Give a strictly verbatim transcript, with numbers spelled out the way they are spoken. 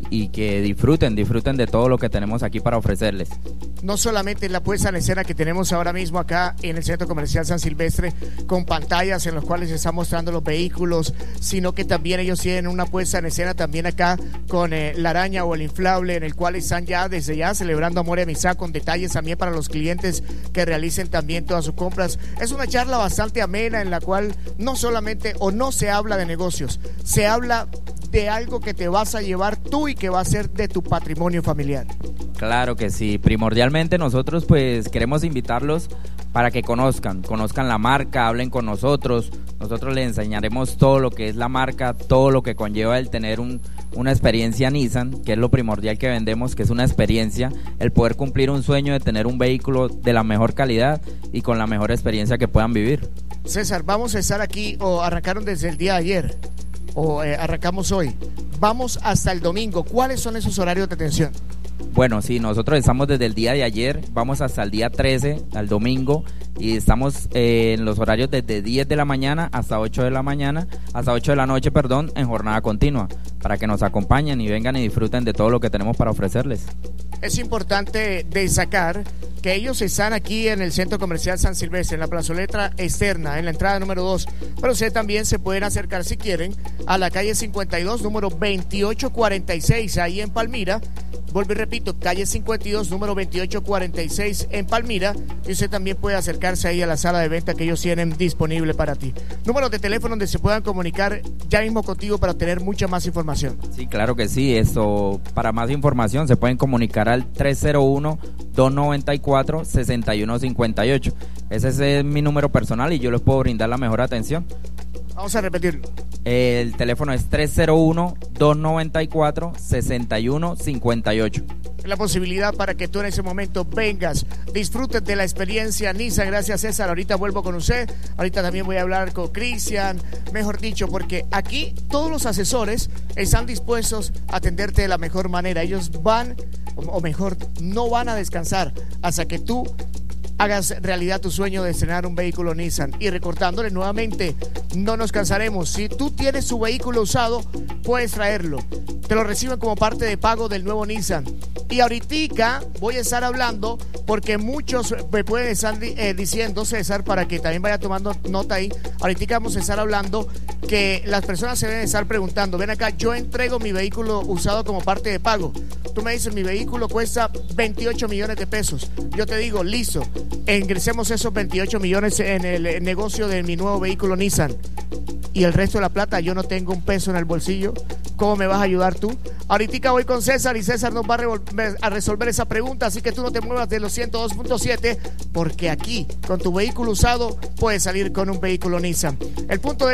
y que disfruten, disfruten de todo lo que tenemos aquí para ofrecerles. No solamente la puesta en escena que tenemos ahora mismo acá en el Centro Comercial San Silvestre, con pantallas en las cuales se están mostrando los vehículos, sino que también ellos tienen una puesta en escena también acá con eh, la araña o el inflable, en el cual están ya desde ya celebrando amor y amistad, con detalles también para los clientes que realicen también todas sus compras. Es una charla bastante amena en la cual no solamente o no se habla de negocios, se habla de algo que te vas a llevar tú y que va a ser de tu patrimonio familiar. Claro que sí, primordialmente nosotros pues queremos invitarlos para que conozcan, conozcan la marca, hablen con nosotros, nosotros les enseñaremos todo lo que es la marca, todo lo que conlleva el tener un, una experiencia Nissan, que es lo primordial que vendemos, que es una experiencia, el poder cumplir un sueño de tener un vehículo de la mejor calidad y con la mejor experiencia que puedan vivir. César, vamos a estar aquí, o arrancaron desde el día de ayer, o eh, arrancamos hoy, vamos hasta el domingo. ¿Cuáles son esos horarios de atención? Bueno, sí, nosotros estamos desde el día de ayer, vamos hasta el día trece, al domingo, y estamos eh, en los horarios desde diez de la mañana hasta ocho de la mañana, hasta ocho de la noche, perdón, en jornada continua, para que nos acompañen y vengan y disfruten de todo lo que tenemos para ofrecerles. Es importante destacar que ellos están aquí en el Centro Comercial San Silvestre, en la plazoleta externa, en la entrada número dos, pero ustedes también se pueden acercar si quieren a la calle cincuenta y dos, número veintiocho cuarenta y seis, ahí en Palmira. Vuelvo y repito, calle cincuenta y dos, número veintiocho cuarenta y seis en Palmira, y usted también puede acercarse ahí a la sala de venta que ellos tienen disponible para ti. Números de teléfono donde se puedan comunicar ya mismo contigo para obtener mucha más información. Sí, claro que sí, eso, para más información se pueden comunicar al tres cero uno, dos noventa y cuatro, sesenta y uno cincuenta y ocho. Ese es mi número personal y yo les puedo brindar la mejor atención. Vamos a repetirlo. El teléfono es tres cero uno, dos noventa y cuatro, sesenta y uno cincuenta y ocho. La posibilidad para que tú en ese momento vengas, disfrutes de la experiencia Nissan. Gracias, César. Ahorita vuelvo con usted. Ahorita también voy a hablar con Cristian, mejor dicho, porque aquí todos los asesores están dispuestos a atenderte de la mejor manera. Ellos van, o mejor, no van a descansar hasta que tú hagas realidad tu sueño de estrenar un vehículo Nissan. Y recordándole nuevamente, no nos cansaremos. Si tú tienes tu vehículo usado, puedes traerlo. Te lo reciben como parte de pago del nuevo Nissan. Y ahorita voy a estar hablando, porque muchos me pueden estar eh, diciendo, César, para que también vaya tomando nota ahí. Ahorita vamos a estar hablando que las personas se deben estar preguntando, ven acá, yo entrego mi vehículo usado como parte de pago. Tú me dices, mi vehículo cuesta veintiocho millones de pesos. Yo te digo, listo, ingresemos esos veintiocho millones en el negocio de mi nuevo vehículo Nissan. Y el resto de la plata, yo no tengo un peso en el bolsillo. ¿Cómo me vas a ayudar tú? Ahorita voy con César y César nos va a, revolver, a resolver esa pregunta. Así que tú no te muevas de los ciento dos punto siete, porque aquí, con tu vehículo usado, puedes salir con un vehículo Nissan. El punto de